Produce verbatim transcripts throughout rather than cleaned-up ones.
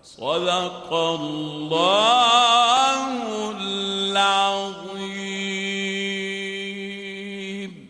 صدق الله العظيم.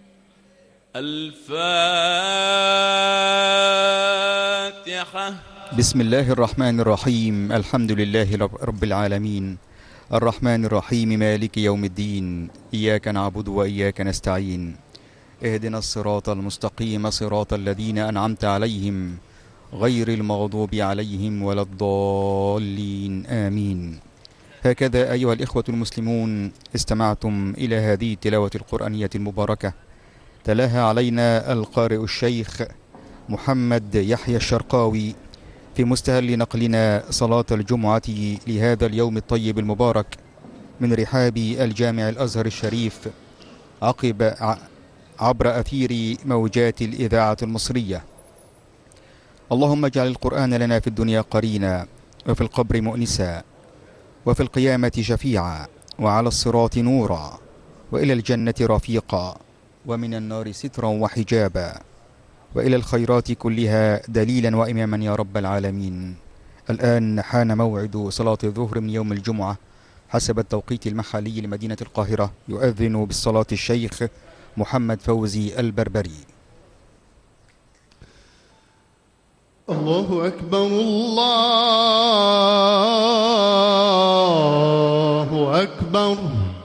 الفاتحة. بسم الله الرحمن الرحيم. الحمد لله رب العالمين، الرحمن الرحيم، مالك يوم الدين، إياك نعبد وإياك نستعين، اهدنا الصراط المستقيم، صراط الذين أنعمت عليهم غير المغضوب عليهم ولا الضالين، آمين. هكذا أيها الإخوة المسلمون استمعتم إلى هذه التلاوة القرآنية المباركة، تلاها علينا القارئ الشيخ محمد يحيى الشرقاوي في مستهل نقلنا صلاة الجمعة لهذا اليوم الطيب المبارك من رحاب الجامع الأزهر الشريف عقب عبر أثير موجات الإذاعة المصرية. اللهم اجعل القرآن لنا في الدنيا قرينا، وفي القبر مؤنسا، وفي القيامة شفيعا، وعلى الصراط نورا، وإلى الجنة رفيقا، ومن النار سترا وحجابا، وإلى الخيرات كلها دليلا وإماما يا رب العالمين. الآن حان موعد صلاة الظهر من يوم الجمعة حسب التوقيت المحلي لمدينة القاهرة. يؤذن بالصلاة الشيخ محمد فوزي البربري. الله أكبر، الله